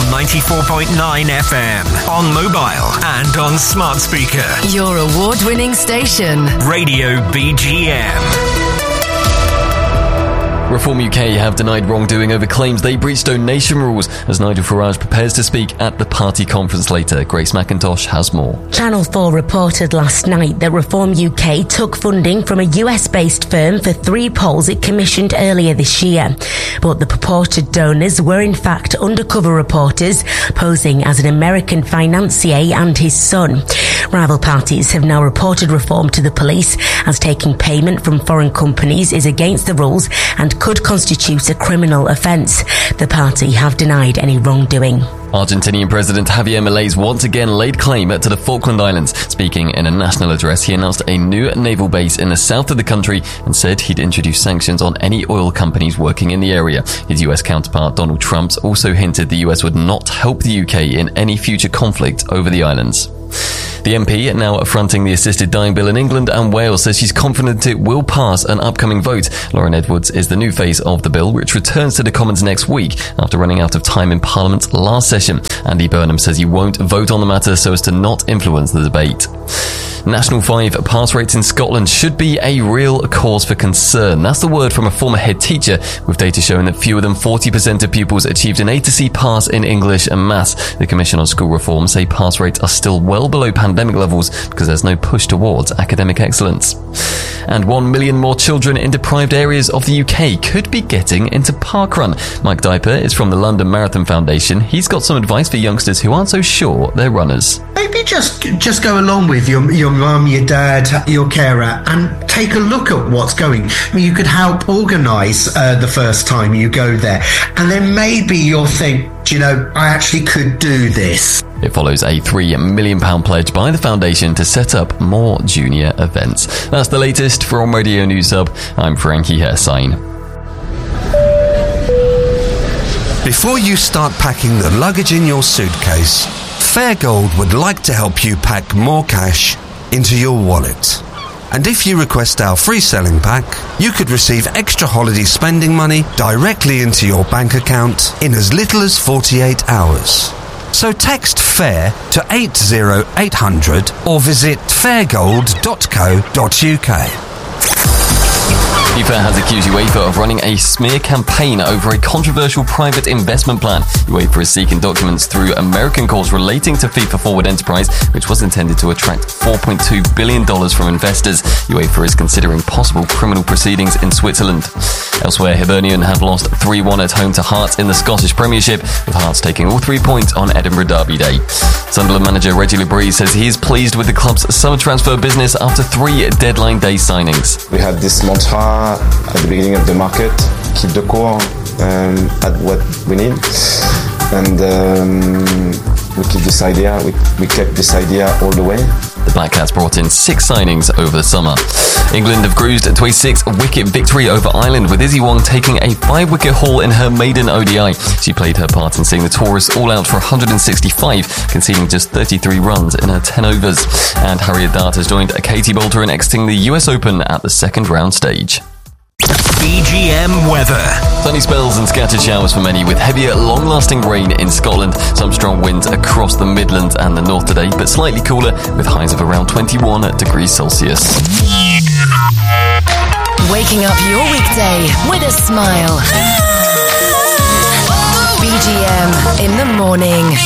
on 94.9 FM, on mobile and on smart speaker. Your award-winning station. Radio BGM. Reform UK have denied wrongdoing over claims they breached donation rules as Nigel Farage prepares to speak at the party conference later. Grace McIntosh has more. Channel 4 reported last night that Reform UK took funding from a US-based firm for 3 polls it commissioned earlier this year. But the purported donors were in fact undercover reporters posing as an American financier and his son. Rival parties have now reported Reform to the police as taking payment from foreign companies is against the rules and could constitute a criminal offence. The party have denied any wrongdoing. Argentinian President Javier Milei once again laid claim to the Falkland Islands. Speaking in a national address, he announced a new naval base in the south of the country and said he'd introduce sanctions on any oil companies working in the area. His US counterpart Donald Trump also hinted the US would not help the UK in any future conflict over the islands. The MP, now affronting the assisted dying bill in England and Wales, says she's confident it will pass an upcoming vote. Lauren Edwards is the new face of the bill, which returns to the Commons next week after running out of time in Parliament last session. Andy Burnham says he won't vote on the matter so as to not influence the debate. National 5 pass rates in Scotland should be a real cause for concern. That's the word from a former head teacher, with data showing that fewer than 40% of pupils achieved an A to C pass in English and Maths. The Commission on School Reform say pass rates are still well below pandemic levels because there's no push towards academic excellence. And 1 million more children in deprived areas of the UK could be getting into parkrun. Mike Diaper is from the London Marathon Foundation. He's got some advice for youngsters who aren't so sure they're runners. Maybe just go along with your mum, your dad, your carer, and take a look at what's going. I mean, you could help organise the first time you go there, and then maybe you'll think, do you know, I actually could do this. It follows a £3 million pledge by the foundation to set up more junior events. That's the latest from Radio News Hub. I'm Frankie Hersign. Before you start packing the luggage in your suitcase, Fairgold would like to help you pack more cash into your wallet. And if you request our free selling pack, you could receive extra holiday spending money directly into your bank account in as little as 48 hours. So text FAIR to 80800 or visit fairgold.co.uk. FIFA has accused UEFA of running a smear campaign over a controversial private investment plan. UEFA is seeking documents through American courts relating to FIFA Forward Enterprise, which was intended to attract $4.2 billion from investors. UEFA is considering possible criminal proceedings in Switzerland. Elsewhere, Hibernian have lost 3-1 at home to Hearts in the Scottish Premiership, with Hearts taking all 3 points on Edinburgh Derby Day. Sunderland manager Reggie Labrie says he is pleased with the club's summer transfer business after 3 deadline day signings. We had this mantra at the beginning of the market: keep the core, add what we need, and we keep this idea. We kept this idea all the way. The Black Cats brought in 6 signings over the summer. England have cruised to a 6-wicket victory over Ireland, with Izzy Wong taking a 5-wicket haul in her maiden ODI. She played her part in seeing the tourists all out for 165, conceding just 33 runs in her 10 overs. And Harriet Dart has joined Katie Boulter in exiting the US Open at the second round stage. BGM weather. Sunny spells and scattered showers for many, with heavier, long-lasting rain in Scotland. Some strong winds across the Midlands and the north today, but slightly cooler, with highs of around 21 degrees Celsius. Waking up your weekday with a smile. BGM in the morning.